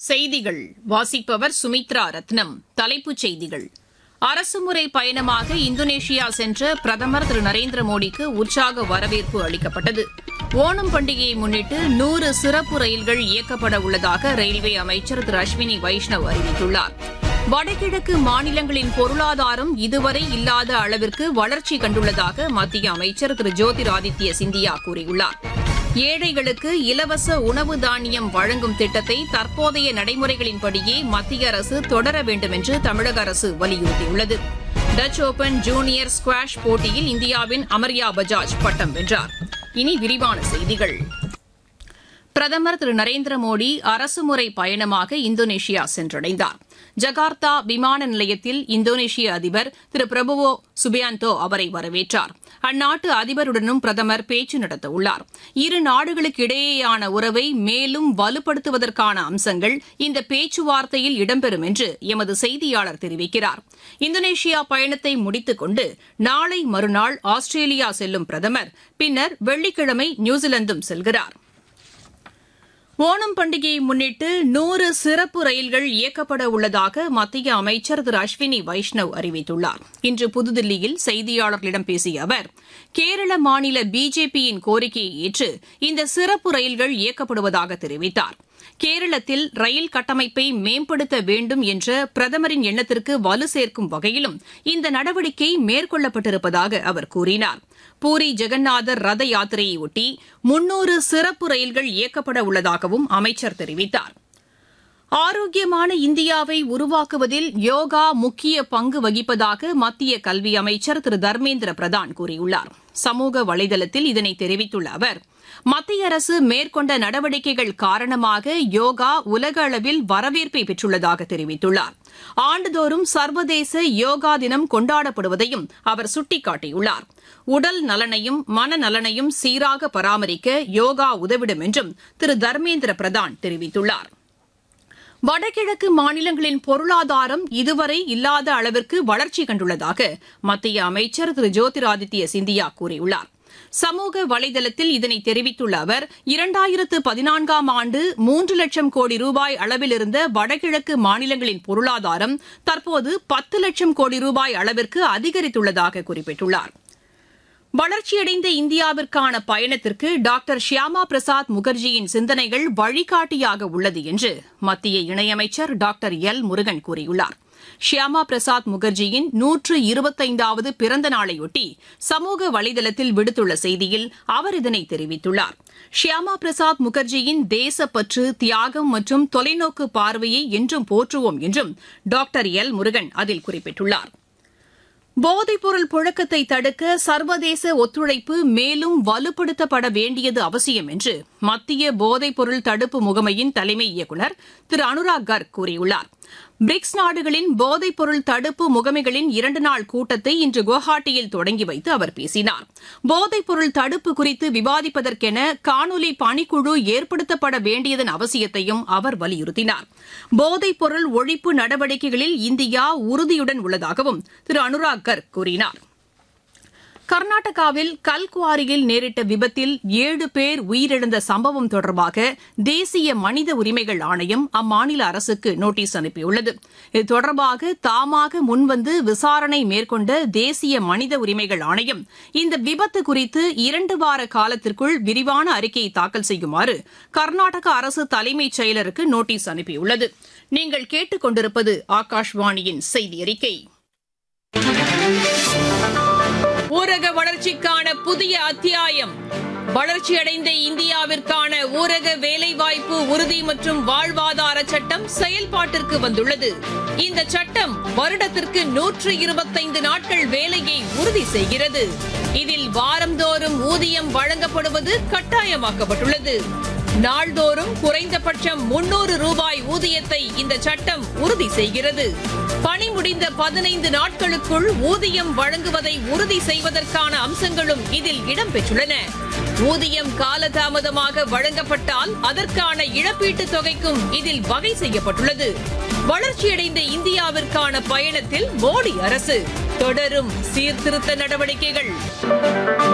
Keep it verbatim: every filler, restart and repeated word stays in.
செய்திகள் வாசிப்பவர் சுமித்ரா ரத்னம். தலைப்புச் செய்திகள்: அரசுமுறை பயணமாக இந்தோனேஷியா சென்ற பிரதமர் திரு நரேந்திர மோடிக்கு உற்சாக வரவேற்பு அளிக்கப்பட்டது. ஓணம் பண்டிகையை முன்னிட்டு நூறு சிறப்பு ரயில்கள் இயக்கப்பட உள்ளதாக ரயில்வே அமைச்சர் திரு அஸ்வினி வைஷ்ணவ் அறிவித்துள்ளார். வடகிழக்கு மாநிலங்களின் பொருளாதாரம் இதுவரை இல்லாத அளவிற்கு வளர்ச்சி கண்டுள்ளதாக மத்திய அமைச்சர் திரு ஜோதிராதித்ய சிந்தியா கூறியுள்ளார். ஏழைகளுக்கு இலவச உணவு தானியம் வழங்கும் திட்டத்தை தற்போதைய நடைமுறைகளின்படியே மத்திய அரசு தொடர வேண்டும் என்று தமிழக அரசு வலியுறுத்தியுள்ளது. டச் ஓபன் ஜூனியர் ஸ்குவாஷ் போட்டியில் இந்தியாவின் அமர்யா பஜாஜ் பட்டம் வென்றார். இனி விரிவான செய்திகள். பிரதமர் திரு நரேந்திர மோடி அரசுமுறை பயணமாக இந்தோனேஷியா சென்றடைந்தார். ஜகார்த்தா விமான நிலையத்தில் இந்தோனேஷிய அதிபர் திரு பிரபுவோ சுபியாந்தோ அவரை வரவேற்றார். அந்நாட்டு அதிபருடனும் பிரதமர் பேச்சு நடத்தவுள்ளார். இரு நாடுகளுக்கு இடையேயான உறவை மேலும் வலுப்படுத்துவதற்கான அம்சங்கள் இந்த பேச்சுவார்த்தையில் இடம்பெறும் என்று எமது செய்தியாளர் தெரிவிக்கிறார். இந்தோனேஷியா பயணத்தை முடித்துக் கொண்டு நாளை மறுநாள் ஆஸ்திரேலியா செல்லும் பிரதமர் பின்னர் வெள்ளிக்கிழமை நியூசிலாந்தும் செல்கிறார். ஓணம் பண்டிகையை முன்னிட்டு நூறு சிறப்பு ரயில்கள் இயக்கப்பட உள்ளதாக மத்திய அமைச்சர் திரு அஸ்வினி வைஷ்ணவ் அறிவித்துள்ளார். இன்று புதுதில்லியில் செய்தியாளர்களிடம் பேசிய அவர், கேரள மாநில பிஜேபியின் கோரிக்கையை ஏற்று இந்த சிறப்பு ரயில்கள் இயக்கப்படுவதாக தெரிவித்தார். கேரளத்தில் ரயில் கட்டமைப்பை மேம்படுத்த வேண்டும் என்ற பிரதமரின் எண்ணத்திற்கு வலு சேர்க்கும் வகையிலும் இந்த நடவடிக்கை மேற்கொள்ளப்பட்டிருப்பதாக அவர் கூறினார். பூரி ஜெகநாதர் ரத யாத்திரையொட்டி முன்னூறு சிறப்பு ரயில்கள் இயக்கப்பட உள்ளதாகவும் அமைச்சர் தெரிவித்தார். ஆரோக்கியமான இந்தியாவை உருவாக்குவதில் யோகா முக்கிய பங்கு வகிப்பதாக மத்திய கல்வி அமைச்சர் திரு தர்மேந்திர பிரதான் கூறியுள்ளார். சமூக வலைதளத்தில் இதனை தெரிவித்துள்ள அவர், மத்திய அரசு மேற்கொண்ட நடவடிக்கைகள் காரணமாக யோகா உலக அளவில் வரவேற்பை பெற்றுள்ளதாக தெரிவித்துள்ளார். ஆண்டுதோறும் சர்வதேச யோகா தினம் கொண்டாடப்படுவதையும் அவர் சுட்டிக்காட்டியுள்ளார். உடல் நலனையும் மனநலனையும் சீராக பராமரிக்க யோகா உதவிடும் என்றும் திரு தர்மேந்திர பிரதான் தெரிவித்துள்ளார். வடகிழக்கு மாநிலங்களின் பொருளாதாரம் இதுவரை இல்லாத அளவிற்கு வளர்ச்சி கண்டுள்ளதாக மத்திய அமைச்சர் திரு ஜோதிராதித்ய சிந்தியா கூறியுள்ளார். சமூக வலைதளத்தில் இதனை தெரிவித்துள்ள அவர், இரண்டாயிரத்து பதினான்காம் ஆண்டு மூன்று லட்சம் கோடி ரூபாய் அளவில் இருந்த வடகிழக்கு மாநிலங்களின் பொருளாதாரம் தற்போது பத்து லட்சம் கோடி ரூபாய் அளவிற்கு அதிகரித்துள்ளதாக குறிப்பிட்டுள்ளார். வளர்ச்சியடைந்த இந்தியாவிற்கான பயணத்திற்கு டாக்டர் ஷியாமா பிரசாத் முகர்ஜியின் சிந்தனைகள் வழிகாட்டியாக உள்ளது என்று மத்திய இணையமைச்சர் டாக்டர் எல் முருகன் கூறியுள்ளார். ஷியாமா பிரசாத் முகர்ஜியின் நூற்று இருபத்தைந்தாவது பிறந்த நாளையொட்டி சமூக வலைதளத்தில் விடுத்துள்ள செய்தியில் அவர் இதனை தெரிவித்துள்ளார். ஷியாமா பிரசாத் முகர்ஜியின் தேசப்பற்று, தியாகம் மற்றும் தொலைநோக்கு பார்வையை என்றும் போற்றுவோம் என்றும் டாக்டர் எல் முருகன் அதில் குறிப்பிட்டுள்ளார். போதைப்பொருள் புழக்கத்தை தடுக்க சர்வதேச ஒத்துழைப்பு மேலும் வலுப்படுத்தப்பட வேண்டியது அவசியம் என்று மத்திய போதைப்பொருள் தடுப்பு முகமையின் தலைமை இயக்குநர் திரு அனுராக் கர்க் கூறியுள்ளார். பிரிக்ஸ் நாடுகளின் போதைப்பொருள் தடுப்பு முகமைகளின் இரண்டு நாள் கூட்டத்தை இன்று குவஹாட்டியில் தொடங்கி வைத்து அவர் பேசினார். போதைப்பொருள் தடுப்பு குறித்து விவாதிப்பதற்கென காணொலி பணிக்குழு ஏற்படுத்தப்பட வேண்டியதன் அவசியத்தையும் அவர் வலியுறுத்தினார். போதைப்பொருள் ஒழிப்பு நடவடிக்கைகளில் இந்தியா உறுதியுடன் உள்ளதாகவும் திரு அனுராக் கர்க் கூறினார். கர்நாடகாவில் கல்குவாரியில் நேரிட்ட விபத்தில் ஏழு பேர் உயிரிழந்த சம்பவம் தொடர்பாக தேசிய மனித உரிமைகள் ஆணையம் அம்மாநில அரசுக்கு நோட்டீஸ் அனுப்பியுள்ளது. இது தொடர்பாக தாமாக முன்வந்து விசாரணை மேற்கொண்ட தேசிய மனித உரிமைகள் ஆணையம் இந்த விபத்து குறித்து இரண்டு வார காலத்திற்குள் விரிவான அறிக்கையை தாக்கல் செய்யுமாறு கர்நாடக அரசு தலைமைச் செயலருக்கு நோட்டீஸ் அனுப்பியுள்ளது. நீங்கள் கேட்டுக் கொண்டிருப்பது ஆகாஷ்வாணியின் செய்தி அறிக்கை. ஊரக வளர்ச்சிக்கான புதிய அத்தியாயம். வளர்ச்சியடைந்த இந்தியாவிற்கான ஊரக வேலைவாய்ப்பு உறுதி மற்றும் வாழ்வாதார சட்டம் செயல்பாட்டிற்கு வந்துள்ளது. இந்த சட்டம் வருடத்திற்கு நூற்று இருபத்தைந்து நாட்கள் வேலையை உறுதி செய்கிறது. இதில் வாரந்தோறும் ஊதியம் வழங்கப்படுவது கட்டாயமாக்கப்பட்டுள்ளது. நாள்தோறும் குறைந்தபட்சம் முன்னூறு ரூபாய் ஊதியத்தை இந்த சட்டம் உறுதி செய்கிறது. பணி முடிந்த பதினைந்து நாட்களுக்குள் ஊதியம் வழங்குவதை உறுதி செய்வதற்கான அம்சங்களும் இதில் இடம்பெற்றுள்ளன. ஊதியம் காலதாமதமாக வழங்கப்பட்டால் அதற்கான இழப்பீட்டுத் தொகைக்கும் இதில் வகை செய்யப்பட்டுள்ளது. வளர்ச்சியடைந்த இந்தியாவிற்கான பயணத்தில் மோடி அரசு தொடரும் சீர்திருத்த நடவடிக்கைகள்.